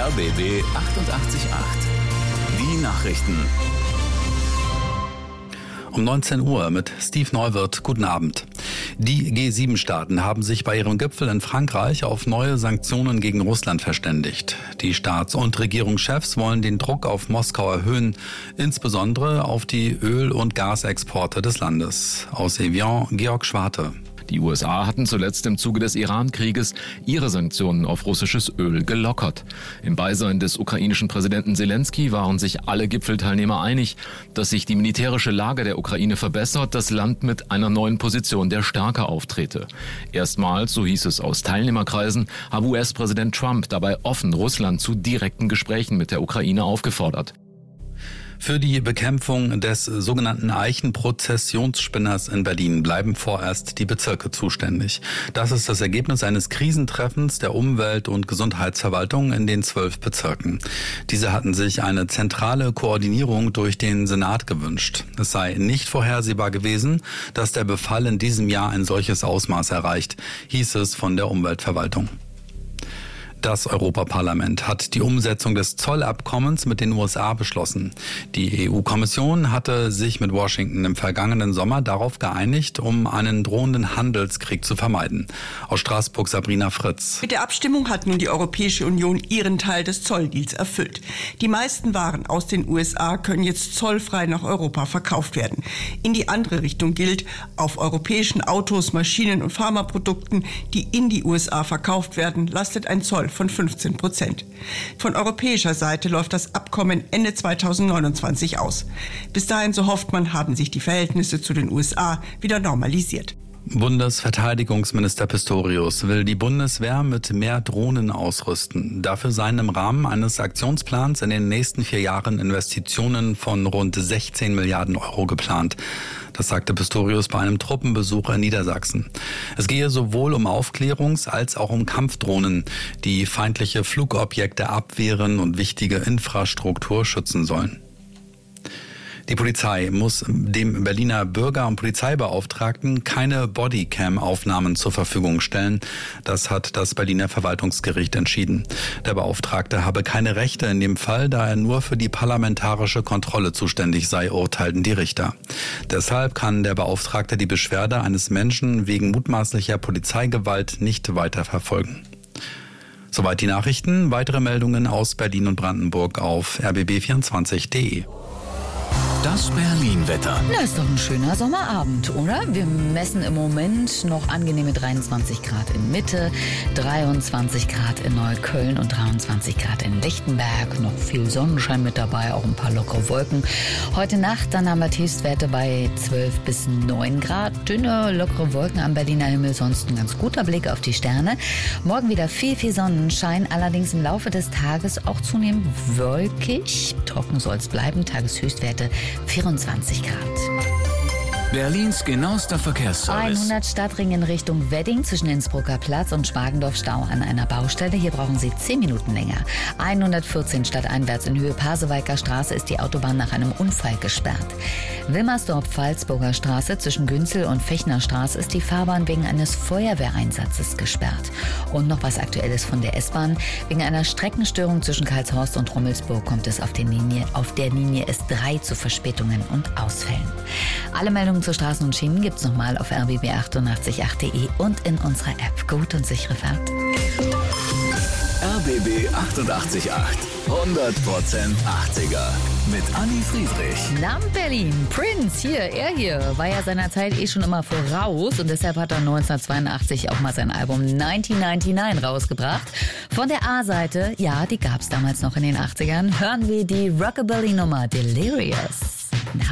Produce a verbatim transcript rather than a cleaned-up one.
R B B achtundachtzig Komma acht. Die Nachrichten. Um neunzehn Uhr mit Steve Neuwirth. Guten Abend. Die G sieben Staaten haben sich bei ihrem Gipfel in Frankreich auf neue Sanktionen gegen Russland verständigt. Die Staats- und Regierungschefs wollen den Druck auf Moskau erhöhen, insbesondere auf die Öl- und Gasexporte des Landes. Aus Evian, Georg Schwarte. Die U S A hatten zuletzt im Zuge des Iran-Krieges ihre Sanktionen auf russisches Öl gelockert. Im Beisein des ukrainischen Präsidenten Zelensky waren sich alle Gipfelteilnehmer einig, dass sich die militärische Lage der Ukraine verbessert, das Land mit einer neuen Position der Stärke auftrete. Erstmals, so hieß es aus Teilnehmerkreisen, habe U S-Präsident Trump dabei offen Russland zu direkten Gesprächen mit der Ukraine aufgefordert. Für die Bekämpfung des sogenannten Eichenprozessionsspinners in Berlin bleiben vorerst die Bezirke zuständig. Das ist das Ergebnis eines Krisentreffens der Umwelt- und Gesundheitsverwaltung in den zwölf Bezirken. Diese hatten sich eine zentrale Koordinierung durch den Senat gewünscht. Es sei nicht vorhersehbar gewesen, dass der Befall in diesem Jahr ein solches Ausmaß erreicht, hieß es von der Umweltverwaltung. Das Europaparlament hat die Umsetzung des Zollabkommens mit den U S A beschlossen. Die E U-Kommission hatte sich mit Washington im vergangenen Sommer darauf geeinigt, um einen drohenden Handelskrieg zu vermeiden. Aus Straßburg Sabrina Fritz. Mit der Abstimmung hat nun die Europäische Union ihren Teil des Zolldeals erfüllt. Die meisten Waren aus den U S A können jetzt zollfrei nach Europa verkauft werden. In die andere Richtung gilt, auf europäischen Autos, Maschinen und Pharmaprodukten, die in die U S A verkauft werden, lastet ein Zoll von fünfzehn Prozent. Von europäischer Seite läuft das Abkommen Ende zweitausendneunundzwanzig aus. Bis dahin, so hofft man, haben sich die Verhältnisse zu den U S A wieder normalisiert. Bundesverteidigungsminister Pistorius will die Bundeswehr mit mehr Drohnen ausrüsten. Dafür seien im Rahmen eines Aktionsplans in den nächsten vier Jahren Investitionen von rund sechzehn Milliarden Euro geplant. Das sagte Pistorius bei einem Truppenbesuch in Niedersachsen. Es gehe sowohl um Aufklärungs- als auch um Kampfdrohnen, die feindliche Flugobjekte abwehren und wichtige Infrastruktur schützen sollen. Die Polizei muss dem Berliner Bürger- und Polizeibeauftragten keine Bodycam-Aufnahmen zur Verfügung stellen. Das hat das Berliner Verwaltungsgericht entschieden. Der Beauftragte habe keine Rechte in dem Fall, da er nur für die parlamentarische Kontrolle zuständig sei, urteilten die Richter. Deshalb kann der Beauftragte die Beschwerde eines Menschen wegen mutmaßlicher Polizeigewalt nicht weiter verfolgen. Soweit die Nachrichten. Weitere Meldungen aus Berlin und Brandenburg auf r b b vierundzwanzig punkt d e. Das Berlin-Wetter. Na, ist doch ein schöner Sommerabend, oder? Wir messen im Moment noch angenehme dreiundzwanzig Grad in Mitte, dreiundzwanzig Grad in Neukölln und dreiundzwanzig Grad in Lichtenberg. Noch viel Sonnenschein mit dabei, auch ein paar lockere Wolken. Heute Nacht dann haben wir Tiefstwerte bei zwölf bis neun Grad. Dünne, lockere Wolken am Berliner Himmel, sonst ein ganz guter Blick auf die Sterne. Morgen wieder viel, viel Sonnenschein, allerdings im Laufe des Tages auch zunehmend wolkig. Trocken soll es bleiben, Tageshöchstwerte vierundzwanzig Grad. Berlins genauester Verkehrsservice. hundert Stadtring in Richtung Wedding zwischen Innsbrucker Platz und Schmargendorf-Stau an einer Baustelle. Hier brauchen Sie zehn Minuten länger. hundertvierzehn stadteinwärts in Höhe Pasewalker Straße ist die Autobahn nach einem Unfall gesperrt. Wilmersdorf-Pfalzburger Straße zwischen Günzel und Fechner Straße ist die Fahrbahn wegen eines Feuerwehreinsatzes gesperrt. Und noch was Aktuelles von der S-Bahn. Wegen einer Streckenstörung zwischen Karlshorst und Rummelsburg kommt es auf der Linie, auf der Linie S drei zu Verspätungen und Ausfällen. Alle Meldungen zu Straßen und Schienen gibt's nochmal auf r b b achtundachtzig Punkt acht punkt d e und in unserer App. Gut und sichere Fahrt. R B B achtundachtzig Komma acht. hundert Prozent achtziger. Mit Anni Friedrich. Nam Berlin. Prince, hier, er hier, war ja seiner Zeit eh schon immer voraus und deshalb hat er neunzehnhundertzweiundachtzig auch mal sein Album neunzehnhundertneunundneunzig rausgebracht. Von der A-Seite, ja, die gab's damals noch in den achtzigern, hören wir die Rockabilly-Nummer Delirious.